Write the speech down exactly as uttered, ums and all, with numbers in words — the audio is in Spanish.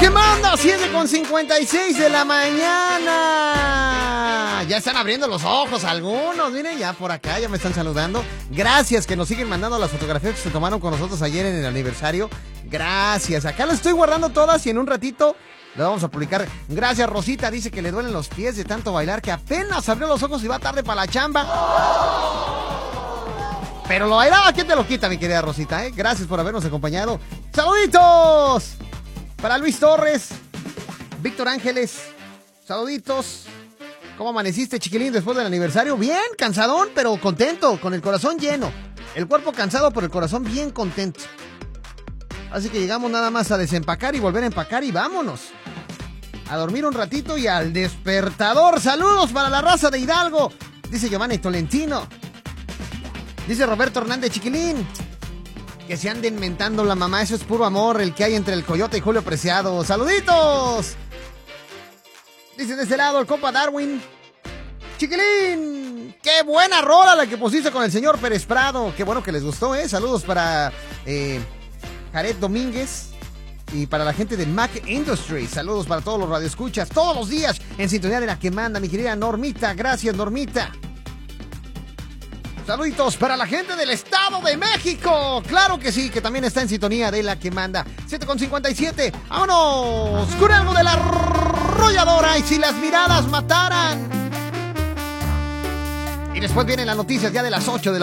que manda, siete con cincuenta y seis de la mañana. Ya están abriendo los ojos algunos, miren, ya por acá, ya me están saludando. Gracias que nos siguen mandando las fotografías que se tomaron con nosotros ayer en el aniversario. Gracias, acá las estoy guardando todas y en un ratito las vamos a publicar. Gracias, Rosita, dice que le duelen los pies de tanto bailar, que apenas abrió los ojos y va tarde para la chamba. Pero lo bailaba, ¿quién te lo quita, mi querida Rosita? ¿eh? Gracias por habernos acompañado. ¡Saluditos! Para Luis Torres, Víctor Ángeles, saluditos. ¿Cómo amaneciste, chiquilín, después del aniversario? Bien, cansadón, pero contento, con el corazón lleno. El cuerpo cansado, pero el corazón bien contento. Así que llegamos nada más a desempacar y volver a empacar y vámonos. A dormir un ratito y al despertador. Saludos para la raza de Hidalgo, dice Giovanni Tolentino. Dice Roberto Hernández, chiquilín, que se anden mentando la mamá, eso es puro amor, el que hay entre el Coyote y Julio Preciado. ¡Saluditos! Dice de ese lado el compa Darwin. Chiquilín, qué buena rola la que pusiste con el señor Pérez Prado. Qué bueno que les gustó, ¿eh? Saludos para eh, Jared Domínguez y para la gente de Mac Industries. Saludos para todos los radioescuchas, todos los días en sintonía de La Que Manda, mi querida Normita. Gracias, Normita. Saluditos para la gente del Estado de México. Claro que sí, que también está en sintonía de La Que Manda. siete con cincuenta y siete. ¡Vámonos! Con algo de la arrolladora. Y si las miradas mataran. Y después vienen las noticias ya de las ocho de la